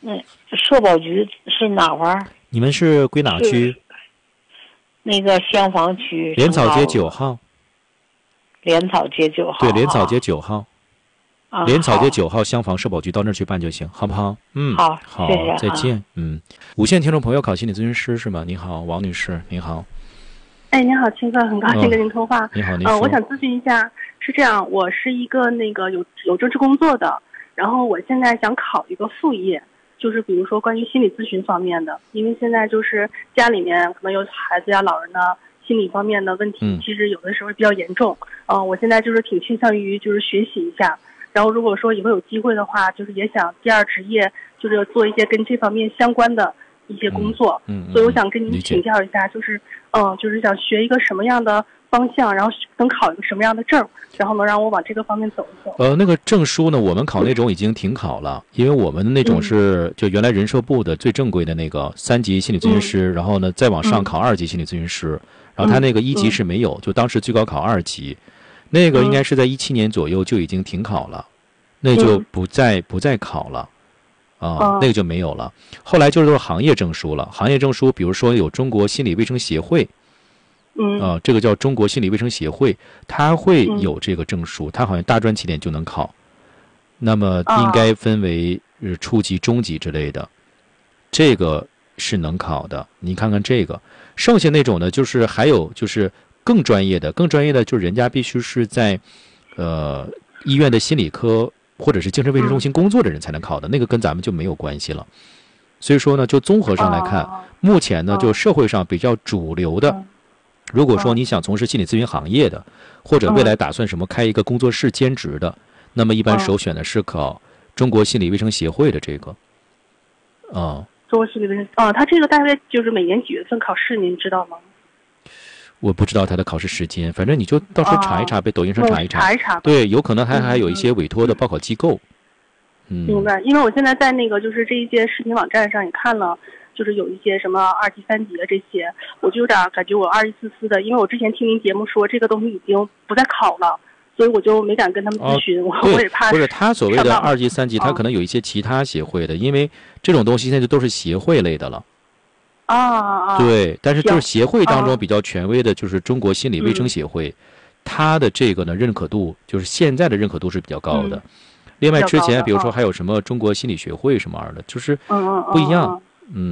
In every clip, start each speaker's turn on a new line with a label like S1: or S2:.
S1: 社保局是哪块儿？
S2: 你们是归哪区？
S1: 那个香坊区
S2: 莲草街9号。
S1: 莲草街9号。
S2: 对，莲草街9号。莲草街9号香坊社保局，到那儿去办就行，好不好？好，
S1: 谢谢，
S2: 再见。无线听众朋友考心理咨询师是吗？你好，王女士，你好。
S3: 哎，您好，青哥，很高兴跟您通话。
S2: 你好，您说。
S3: 我想咨询一下，是这样，我是一个有正式工作的，然后我现在想考一个副业，就是比如说关于心理咨询方面的，因为现在就是家里面可能有孩子呀、老人呢，心理方面的问题，其实有的时候比较严重。我现在就是挺倾向于就是学习一下。然后如果说以后有机会的话，就是也想第二职业，就是做一些跟这方面相关的一些工作。所以我想跟您请教一下，就是想学一个什么样的方向，然后能考一个什么样的证，然后能让我往这个方面走一走。
S2: 那个证书呢，我们考那种已经停考了，因为我们那种是就原来人社部的最正规的那个3级心理咨询师，然后呢再往上考2级心理咨询师，然后他那个1级是没有，就当时最高考2级。那个应该是在17年左右就已经停考了，那就不再考了，那个就没有了。后来就是都是行业证书了，行业证书，比如说有中国心理卫生协会，这个叫中国心理卫生协会，它会有这个证书，它好像大专起点就能考。那么应该分为初级、中级之类的，这个是能考的。你看看这个，剩下那种呢，就是还有就是更专业的就是人家必须是在医院的心理科或者是精神卫生中心工作的人才能考的，那个跟咱们就没有关系了。所以说呢，就综合上来看，目前呢就社会上比较主流的，如果说你想从事心理咨询行业的，或者未来打算什么开一个工作室兼职的，那么一般首选的是考中国心理卫生协会的这个。
S3: 中国心理卫生他这个大概就是每年几月份考试，您知道吗？
S2: 我不知道他的考试时间，反正你就到时候查一查呗，抖音上查一查。对，有可能还有一些委托的报考机构。
S3: 明白，因为我现在在就是这一些视频网站上也看了，就是有一些什么2级、3级的这些，我就有点感觉我二意思思的，因为我之前听您节目说这个东西已经不再考了，所以我就没敢跟他们咨询，我也怕。
S2: 不是他所谓的2级、3级，他可能有一些其他协会的，因为这种东西现在都是协会类的了。对，但是就是协会当中比较权威的，就是中国心理卫生协会，它的这个呢认可度，就是现在的认可度是比较高的。另外之前比如说还有什么中国心理学会什么样的，就是不一样。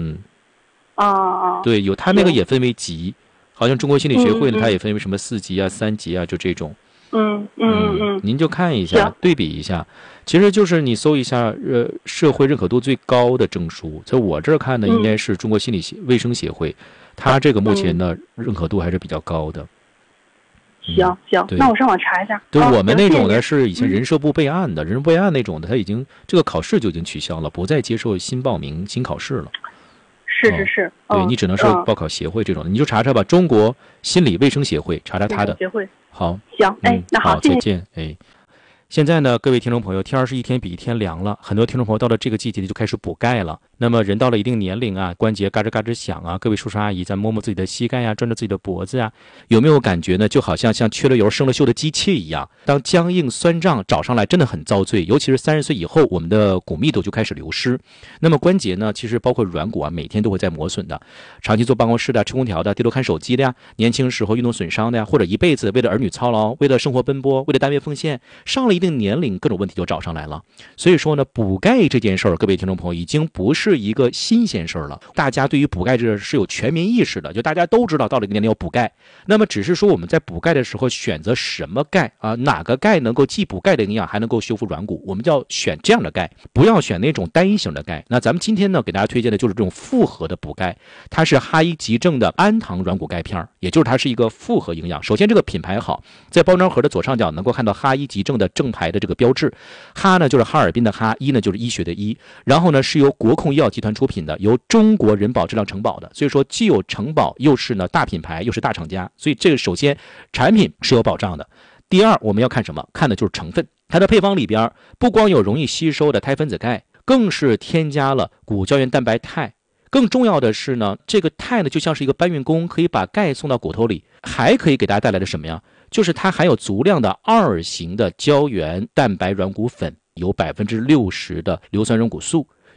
S2: 对，有它那个也分为级，好像中国心理学会呢，它也分为什么4级啊、3级啊，就这种。您就看一下，对比一下。其实就是你搜一下社会认可度最高的证书，在我这儿看呢，应该是中国心理卫生协会，它这个目前呢认可度还是比较高的。
S3: 行，那我上网查一下。
S2: 对，我们那种呢是以前人社部备案的，人社部备案那种的，它已经这个考试就已经取消了，不再接受新报名、新考试了。
S3: 是。
S2: 对，你只能是报考协会这种的，你就查查吧，中国心理卫生协会，查查它的。
S3: 协会。
S2: 好。
S3: 行，那好，
S2: 再见，现在呢，各位听众朋友，天儿是一天比一天凉了，很多听众朋友到了这个季节就开始补钙了。那么人到了一定年龄啊，关节嘎吱嘎吱响啊，各位叔叔阿姨在摸摸自己的膝盖啊，转着自己的脖子啊，有没有感觉呢？就好像缺了油生了锈的机器一样，当僵硬酸胀找上来，真的很遭罪。尤其是30岁以后，我们的骨密度就开始流失。那么关节呢，其实包括软骨啊，每天都会在磨损的。长期坐办公室的、吹空调的、低头看手机的呀，年轻时候运动损伤的呀，或者一辈子为了儿女操劳，为了生活奔波，为了单位奉献，上了一定年龄，各种问题就找上来了。所以说呢，补钙这件事儿，各位听众朋友已经不是一个新鲜事儿了。大家对于补钙这是有全民意识的，就大家都知道到了一个年龄要补钙。那么只是说我们在补钙的时候选择什么钙啊？哪个钙能够既补钙的营养，还能够修复软骨？我们就要选这样的钙，不要选那种单一型的钙。那咱们今天呢，给大家推荐的就是这种复合的补钙，它是哈伊急正的氨糖软骨钙片，也就是它是一个复合营养。首先这个品牌好，在包装盒的左上角能够看到哈伊急正的正牌的这个标志，哈呢就是哈尔滨的哈，医呢就是医学的医，然后呢是由国控医药集团出品的，由中国人保质量承保的，所以说既有承保，又是呢大品牌，又是大厂家，所以这个首先产品是有保障的。第二，我们要看什么？看的就是成分。它的配方里边不光有容易吸收的肽分子钙，更是添加了骨胶原蛋白肽。更重要的是呢，这个肽呢就像是一个搬运工，可以把钙送到骨头里，还可以给大家带来的什么呀？就是它含有足量的2型的胶原蛋白软骨粉，有60%的硫酸软骨素。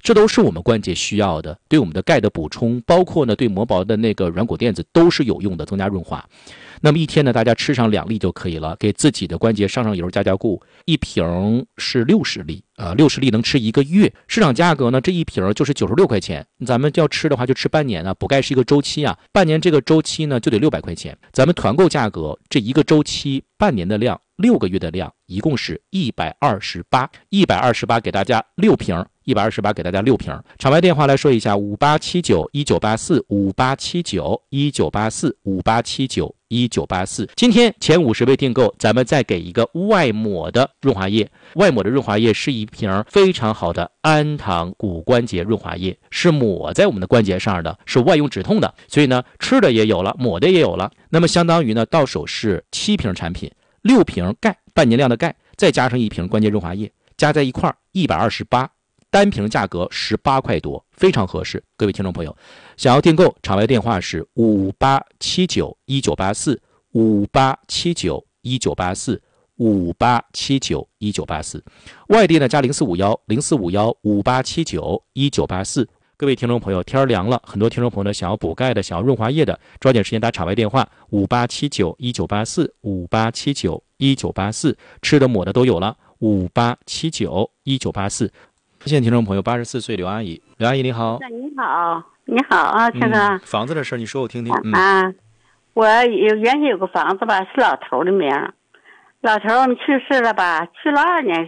S2: 这都是我们关节需要的，对我们的钙的补充，包括呢对磨薄的那个软骨垫子都是有用的，增加润滑。那么一天呢，大家吃上2粒就可以了，给自己的关节上油加固。一瓶是60粒，60粒能吃1个月。市场价格呢，这一瓶就是96块钱。咱们要吃的话就吃半年啊，补钙是一个周期啊，半年这个周期呢就得600块钱。咱们团购价格这一个周期半年的量，6个月的量，一共是128给大家6瓶。128给大家6瓶。场外电话来说一下：5879-1984-5879-1984-5879-1984。今天前50位订购，咱们再给一个外抹的润滑液。外抹的润滑液是一瓶非常好的氨糖骨关节润滑液，是抹在我们的关节上的，是外用止痛的。所以呢，吃的也有了，抹的也有了。那么相当于呢，到手是7瓶产品，6瓶钙，半年量的钙，再加上1瓶关节润滑液，加在一块128。单瓶价格18块多，非常合适。各位听众朋友，想要订购，场外电话是5879-1984，5879-1984，5879-1984。外地呢加0451-0451-5879-1984。各位听众朋友，天凉了，很多听众朋友呢想要补钙的，想要润滑液的，抓紧时间打场外电话5879-1984，5879-1984，吃的抹的都有了，5879-1984。谢谢听众朋友，84岁刘阿姨，刘阿姨你好。
S4: 你好，你好啊，先生。
S2: 房子的事你说我听听。
S4: 我原先有个房子吧，是老头的名，老头去世了吧，走了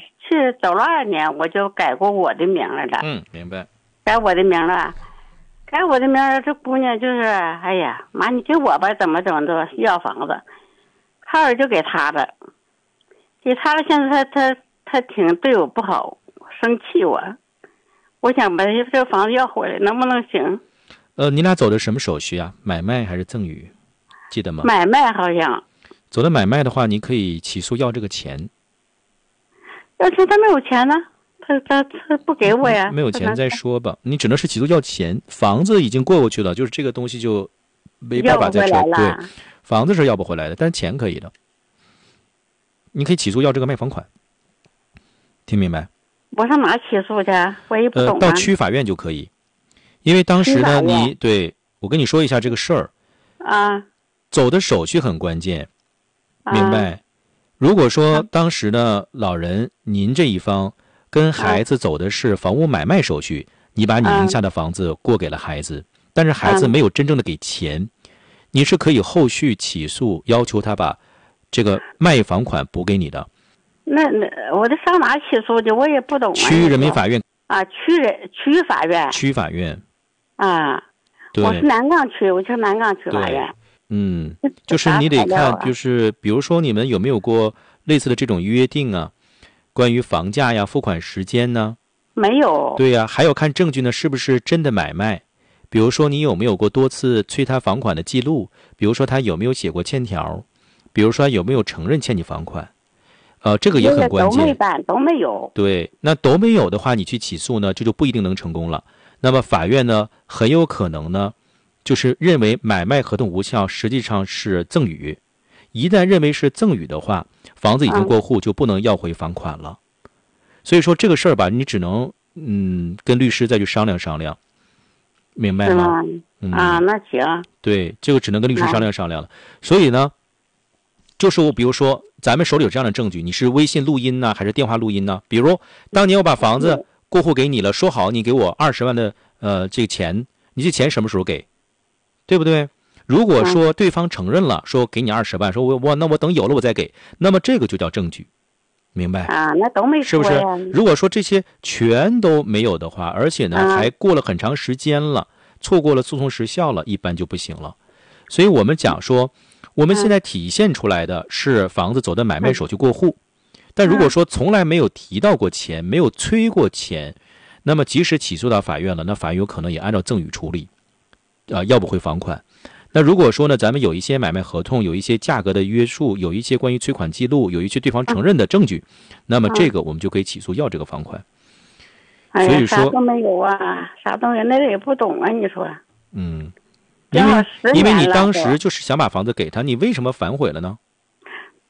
S4: 2年，我就改过我的名来了。
S2: 明白。
S4: 改我的名了，这姑娘就是，哎呀妈，你给我吧，怎么的要房子，他儿就给他了，现在他挺对我不好。生气我想把这个房子要回来，能不能行？
S2: 你俩走的什么手续啊？买卖还是赠与？记得吗？
S4: 买卖好像。
S2: 走的买卖的话，你可以起诉要这个钱。
S4: 要是他没有钱呢？他不给我呀。
S2: 没有钱再说吧，你只能是起诉要钱。房子已经过去了，就是这个东西就没办法再说。对，房子是要不回来的，但是钱可以的。你可以起诉要这个卖房款。听明白？
S4: 我上哪起诉去？我也不懂
S2: 到区法院就可以，因为当时呢，我跟你说一下这个事儿走的手续很关键，明白？如果说当时呢，老人您这一方跟孩子走的是房屋买卖手续，你把你名下的房子过给了孩子，但是孩子没有真正的给钱，你是可以后续起诉要求他把这个卖房款补给你的。
S4: 那我得上哪起诉去？我也不懂。
S2: 区人民法院
S4: 区法院。
S2: 区法院。对。
S4: 我是南岗区，我去南岗区法院。
S2: 就是你得看，就是比如说你们有没有过类似的这种约定啊？关于房价呀、付款时间呢？
S4: 没有。
S2: 对呀，还要看证据呢，是不是真的买卖？比如说你有没有过多次催他房款的记录？比如说他有没有写过欠条？比如说有没有承认欠你房款？这个也很关键。
S4: 都没有。
S2: 对，那都没有的话，你去起诉呢，这就不一定能成功了。那么法院呢，很有可能呢，就是认为买卖合同无效，实际上是赠与。一旦认为是赠与的话，房子已经过户，就不能要回房款了。所以说这个事儿吧，你只能跟律师再去商量商量，明白吗？
S4: 那行。
S2: 对，这个只能跟律师商量商量了。所以呢，就是比如说咱们手里有这样的证据，你是微信录音呢，还是电话录音呢？比如当年我把房子过户给你了，说好你给我20万的这个钱，你这钱什么时候给？对不对？如果说对方承认了，说给你20万，说那我等有了我再给，那么这个就叫证据，明白？
S4: 那都没说呀。
S2: 是不是？如果说这些全都没有的话，而且呢还过了很长时间了，错过了诉讼时效了，一般就不行了。所以我们讲说，我们现在体现出来的是房子走的买卖手续过户，但如果说从来没有提到过钱，没有催过钱，那么即使起诉到法院了，那法院有可能也按照赠与处理，要不回房款。那如果说呢，咱们有一些买卖合同，有一些价格的约束，有一些关于催款记录，有一些对方承认的证据，那么这个我们就可以起诉要这个房款。所以说
S4: 啥都没有啊，啥东西那也不懂啊，你说。
S2: 因为你当时就是想把房子给他，你为什么反悔了呢？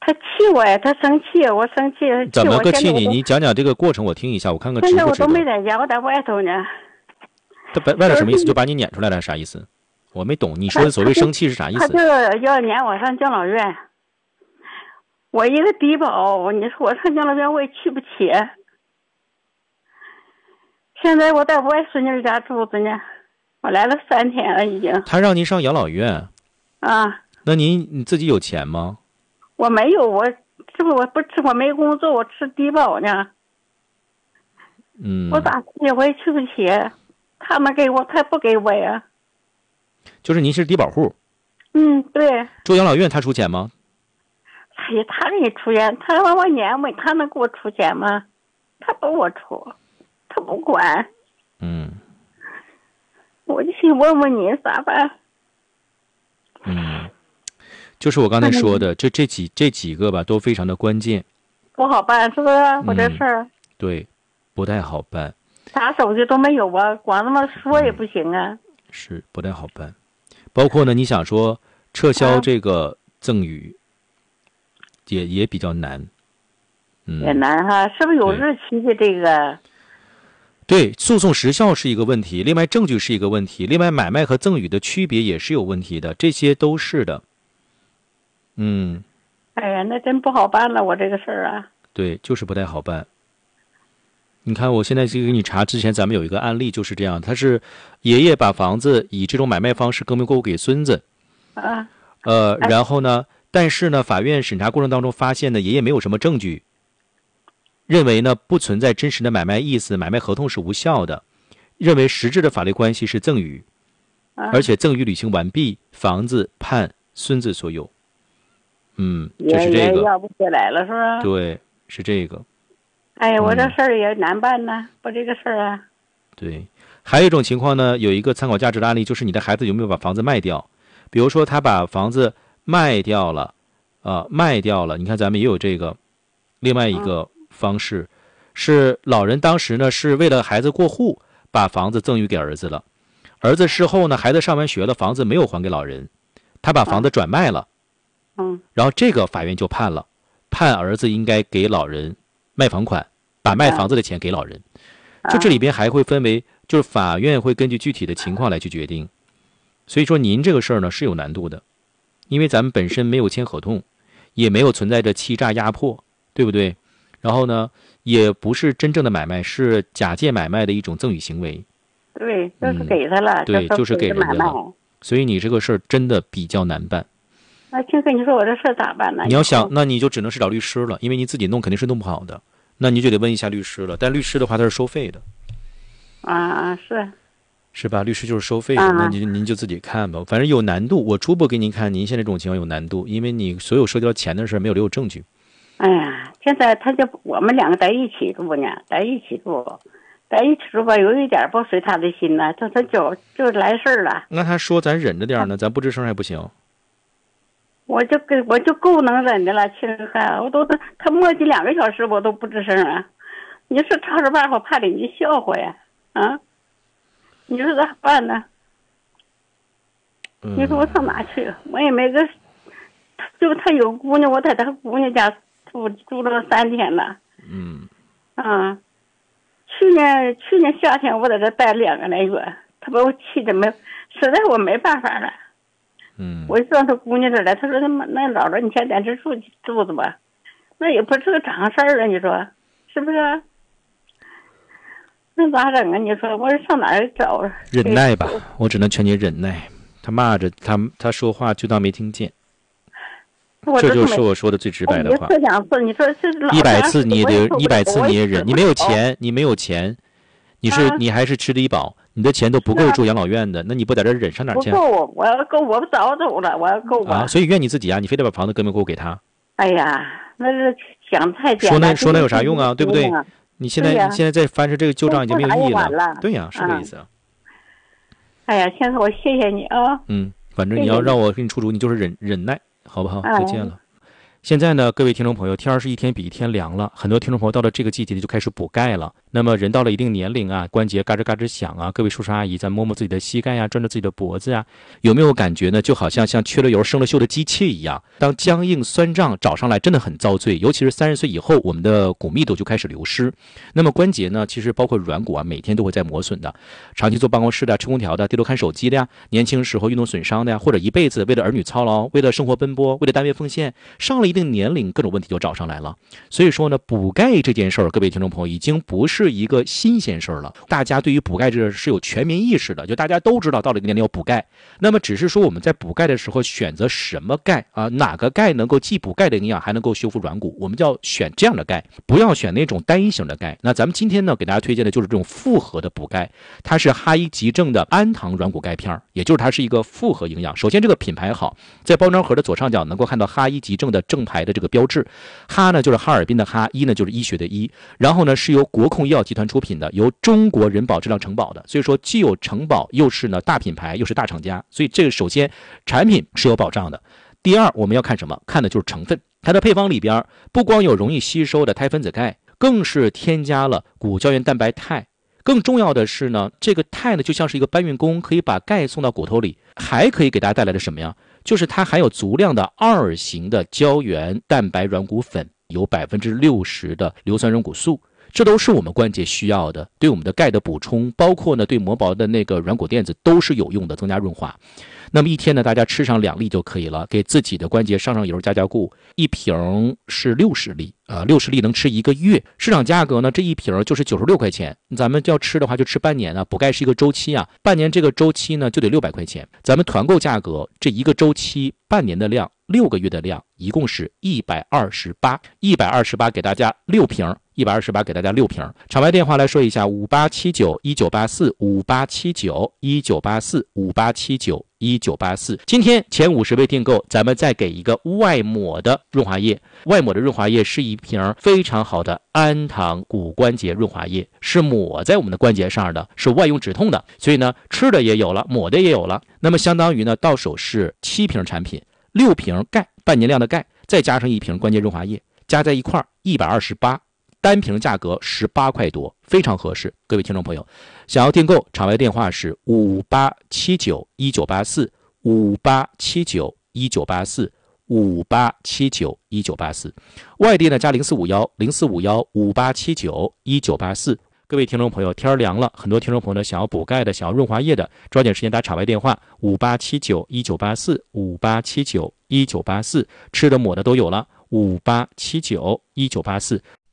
S4: 他气我呀，他生气，我生气。
S2: 怎么个气你？
S4: 现在
S2: 你讲讲这个过程，我听一下，我看看值
S4: 现在我都
S2: 不值得。
S4: 没在家，我在外头呢。
S2: 他外头什么意思？就把你撵出来了，啥意思？我没懂，你说的所谓生气是啥意思？
S4: 他就要撵我上敬老院。我一个低保，你说我上敬老院我也去不起。现在我在我外孙女家住着呢，我来了3天了已经。
S2: 他让您上养老院
S4: 啊？
S2: 那你自己有钱吗？
S4: 我没有，我没工作，我吃低保呢。我咋去我也去不起，他们给我，他不给我呀。
S2: 就是您是低保户。
S4: 对。
S2: 住养老院他出钱吗？
S4: 哎呀，他给你出钱，他让我年尾，他能给我出钱吗？他不我出，他不管。我就想问问你咋办？
S2: 就是我刚才说的，这几个吧，都非常的关键。
S4: 不好办，是不是？我这事儿。
S2: 对，不太好办。
S4: 啥手续都没有啊，光那么说也不行啊。
S2: 是不太好办，包括呢，你想说撤销这个赠与，也比较难。
S4: 也难哈，是不是有日期的这个？
S2: 对，诉讼时效是一个问题，另外证据是一个问题，另外买卖和赠与的区别也是有问题的，这些都是的。
S4: 哎呀，那真不好办了，我这个事儿啊。
S2: 对，就是不太好办。你看，我现在就给你查，之前咱们有一个案例就是这样，他是爷爷把房子以这种买卖方式更名过户给孙子，然后呢，但是呢，法院审查过程当中发现呢，爷爷没有什么证据，认为呢不存在真实的买卖意思，买卖合同是无效的，认为实质的法律关系是赠与，而且赠与履行完毕，房子判孙子所有。就是这个。
S4: 也要不起来了，是吧？
S2: 对，是这个。
S4: 哎，我这事儿也难办呢，我这个事儿啊。
S2: 对，还有一种情况呢，有一个参考价值的案例，就是你的孩子有没有把房子卖掉？比如说他把房子卖掉了，你看咱们也有这个，另外一个方式，是老人当时呢是为了孩子过户，把房子赠与给儿子了，儿子事后呢，孩子上完学了，房子没有还给老人，他把房子转卖了，然后这个法院就判儿子应该给老人卖房款，把卖房子的钱给老人。就这里边还会分为，就是法院会根据具体的情况来去决定。所以说您这个事儿呢是有难度的，因为咱们本身没有签合同，也没有存在着欺诈压迫，对不对？然后呢，也不是真正的买卖，是假借买卖的一种赠与行为。
S4: 对，就是给他了。
S2: 对，就是给人家了。所以你这个事儿真的比较难办。
S4: 那青哥，你说我这事儿咋办呢？
S2: 你要想，那你就只能是找律师了，因为你自己弄肯定是弄不好的，那你就得问一下律师了。但律师的话，他是收费的。是吧？律师就是收费的，那您就自己看吧。反正有难度，我初步给您看，您现在这种情况有难度，因为你所有涉及到钱的事没有留有证据。
S4: 哎呀，现在我们两个在一起住呢，在一起住吧，有一点不随他的心呢，他就来事儿了。
S2: 那他说咱忍着点呢，咱不吱声还不行。
S4: 我就够能忍的了，亲汉，他磨叽2个小时我都不吱声啊。你说吵着办法，怕邻居笑话呀，你说咋办呢？你说我上哪去？我也没个，就他有姑娘，我在他姑娘家住了3天了。去年夏天我在这待2个来月，他把我气的实在我没办法了。我就上他姑娘这儿来，他说那姥姥你先在这住着吧，那也不是个常事儿啊，你说是不是？那咋整啊？你说我上哪儿找？
S2: 忍耐吧，我只能劝你忍耐。他骂着他说话就当没听见，这就是我说的最直白的话。
S4: 100次，你说是
S2: 100次100次你也忍，你没有钱，你还是吃低保，你的钱都不够住养老院的，那你不在这忍上哪儿去？
S4: 不够，我要够，我早走了，我要够吧。
S2: 所以怨你自己啊！你非得把房子更名过户给他。
S4: 哎呀，那是想太简单。
S2: 说那有啥用啊？对不对？你现在再翻着这个旧账已经没有意义了。对呀，是这意思。
S4: 哎呀，现在我谢谢你啊。
S2: 反正你要让我给你出主意，你就是忍耐，好不好？再见了。现在呢，各位听众朋友，天儿是一天比一天凉了，很多听众朋友到了这个季节就开始补钙了。 那么人到了一定年龄啊，关节嘎吱嘎吱响啊，各位叔叔阿姨在摸摸自己的膝盖啊，转着自己的脖子啊，有没有感觉呢？就好像缺了油生了锈的机器一样，当僵硬酸胀找上来真的很遭罪，尤其是30岁以后，我们的骨密度就开始流失。那么关节呢，其实包括软骨啊，每天都会在磨损的，长期坐办公室的、吹空调的、低头看手机的呀，年轻时候运动损伤的呀，或者一辈子为了儿女操劳，为了生活奔波，为了单位奉献，上了一定年龄，各种问题就找上来了。所以说呢，补钙这件事儿，各位听众朋友已经不是一个新鲜事儿了，大家对于补钙这个是有全民意识的，就大家都知道到了一个年龄要补钙。那么只是说我们在补钙的时候选择什么钙啊，哪个钙能够既补钙的营养还能够修复软骨，我们就要选这样的钙，不要选那种单一型的钙。那咱们今天呢给大家推荐的就是这种复合的补钙，它是哈医急正的安糖软骨钙片，也就是它是一个复合营养。首先这个品牌好，在包装盒的左上角能够看到哈医急正的正牌的这个标志，哈呢就是哈尔滨的哈，医呢就是医学的医，然后呢是由国控医药集团出品的，由中国人保质量承保的，所以说既有承保又是呢大品牌又是大厂家，所以这个首先产品是有保障的。第二我们要看什么？看的就是成分，它的配方里边不光有容易吸收的肽分子钙，更是添加了骨胶原蛋白肽，更重要的是呢，这个肽呢就像是一个搬运工，可以把钙送到骨头里，还可以给大家带来的什么呀？就是它含有足量的2型的胶原蛋白软骨粉，有60%的硫酸软骨素，这都是我们关节需要的，对我们的钙的补充，包括呢对磨薄的那个软骨垫子都是有用的，增加润滑。那么一天呢，大家吃上2粒就可以了，给自己的关节上上油加加固，一瓶是60粒，60粒能吃1个月。市场价格呢，这一瓶就是96块钱，咱们要吃的话就吃半年啊，补钙是一个周期啊，半年这个周期呢就得600块钱。咱们团购价格这一个周期半年的量，6个月的量，一共是128给大家6瓶。128给大家6瓶。场外电话来说一下，587919845879198458791984。今天前50位订购，咱们再给一个外抹的润滑液。外抹的润滑液是一瓶非常好的安糖骨关节润滑液，是抹在我们的关节上的，是外用止痛的，所以呢，吃的也有了，抹的也有了。那么相当于呢，到手是7瓶产品，6瓶钙，半年量的钙，再加上1瓶关节润滑液，加在一块128。单瓶价格18块多，非常合适。各位听众朋友，想要订购，场外电话是587919845879198458791984，外地呢加0451045158791984。各位听众朋友，天凉了，很多听众朋友呢想要补钙的，想要润滑液的，抓紧时间打场外电话5879198458791984，吃的抹的都有了，58791984。